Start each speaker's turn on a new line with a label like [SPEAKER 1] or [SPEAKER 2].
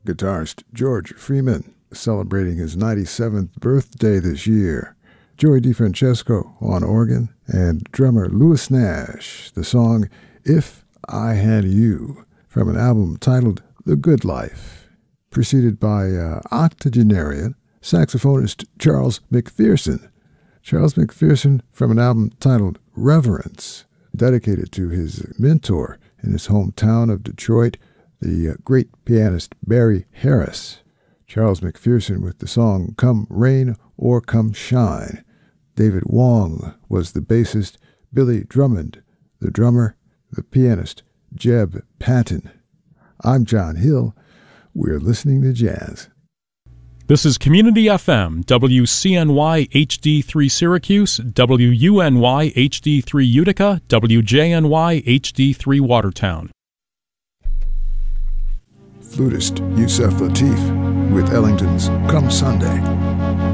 [SPEAKER 1] Guitarist George Freeman, celebrating his 97th birthday this year. Joey DeFrancesco on organ, and drummer Louis Nash, the song If I Had You, from an album titled The Good Life, preceded by octogenarian saxophonist Charles McPherson. Charles McPherson from an album titled Reverence, dedicated to his mentor in his hometown of Detroit, the great pianist Barry Harris. Charles McPherson with the song Come Rain or Come Shine. David Wong was the bassist, Billy Drummond the drummer, the pianist Jeb Patton. I'm John Hill. We're listening to jazz.
[SPEAKER 2] This is Community FM, WCNY HD3 Syracuse, WUNY HD3 Utica, WJNY HD3 Watertown.
[SPEAKER 1] Flutist Yusef Lateef with Ellington's Come Sunday.